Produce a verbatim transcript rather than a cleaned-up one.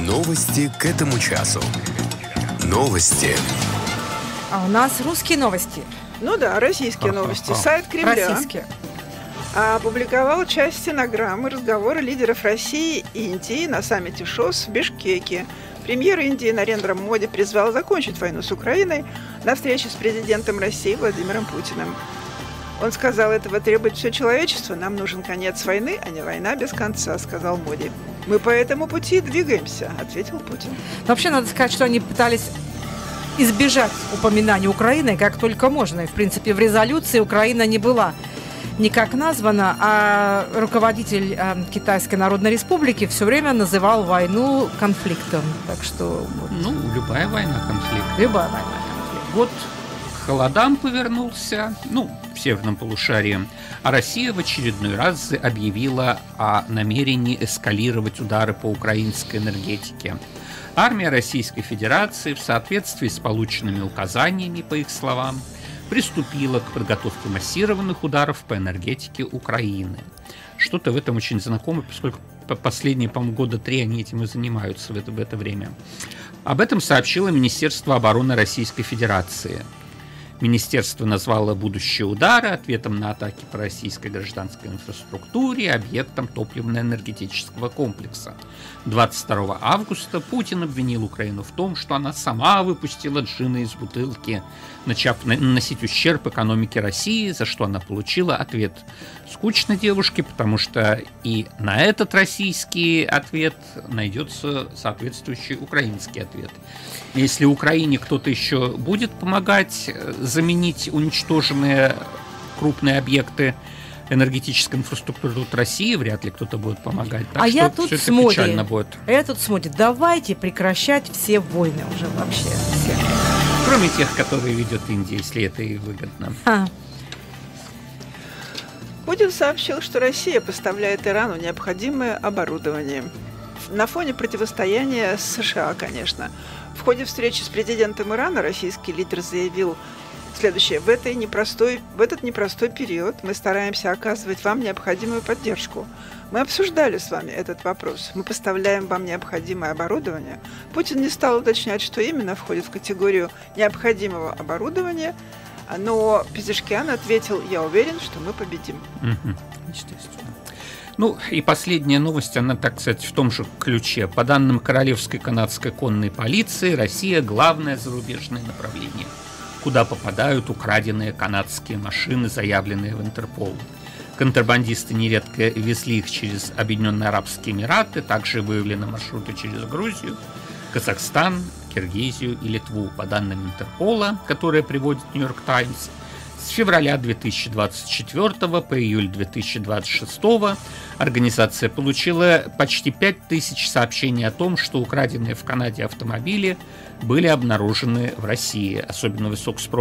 Новости к этому часу. Новости. А у нас русские новости. Ну да, российские новости. Сайт Кремля Российские. опубликовал часть стенограммы разговора лидеров России и Индии на саммите ШОС в Бишкеке. Премьер Индии Нарендра Моди призвал закончить войну с Украиной на встрече с президентом России Владимиром Путиным. Он сказал, этого требует все человечество, нам нужен конец войны, а не война без конца, сказал Моди. Мы по этому пути двигаемся, ответил Путин. Но вообще надо сказать, что они пытались избежать упоминания Украины как только можно. И, в принципе, в резолюции Украина не была никак названа, а руководитель э, Китайской Народной Республики все время называл войну конфликтом. Так что... Вот. Ну, любая война конфликт. Любая война конфликт. Вот к холодам повернулся, ну, в северном полушарии, а Россия в очередной раз объявила о намерении эскалировать удары по украинской энергетике. Армия Российской Федерации в соответствии с полученными указаниями, по их словам, приступила к подготовке массированных ударов по энергетике Украины. Что-то в этом очень знакомо, поскольку последние, по-моему, года три они этим и занимаются в это, в это время. Об этом сообщило Министерство обороны Российской Федерации. Министерство назвало будущие удары ответом на атаки по российской гражданской инфраструктуре и объектам топливно-энергетического комплекса. двадцать второго августа Путин обвинил Украину в том, что она сама выпустила джина из бутылки, начав наносить ущерб экономике России, за что она получила ответ. Скучно девушке, потому что и на этот российский ответ найдется соответствующий украинский ответ. Если Украине кто-то еще будет помогать заменить уничтоженные крупные объекты энергетической инфраструктуры тут России, вряд ли кто-то будет помогать. Так а что я тут все это смотрю, печально будет. Я тут смотрю, давайте прекращать все войны уже вообще. Все. Кроме тех, которые ведет Индия, если это и выгодно. А. Путин сообщил, что Россия поставляет Ирану необходимое оборудование. На фоне противостояния с США, конечно. В ходе встречи с президентом Ирана российский лидер заявил следующее. В, этой непростой, в этот непростой период мы стараемся оказывать вам необходимую поддержку. Мы обсуждали с вами этот вопрос. Мы поставляем вам необходимое оборудование. Путин не стал уточнять, что именно входит в категорию необходимого оборудования, но Пезешкиан ответил, я уверен, что мы победим. Угу. Естественно. Ну, и последняя новость, она, так сказать, в том же ключе. По данным Королевской канадской конной полиции, Россия – главное зарубежное направление, куда попадают украденные канадские машины, заявленные в Интерпол. Контрабандисты нередко везли их через Объединенные Арабские Эмираты, также выявлены маршруты через Грузию, Казахстан, Киргизию и Литву. По данным Интерпола, которые приводит Нью-Йорк Таймс, с февраля две тысячи двадцать четвёртого по июль две тысячи двадцать шестого организация получила почти пять тысяч сообщений о том, что украденные в Канаде автомобили были обнаружены в России. Особенно высок спрос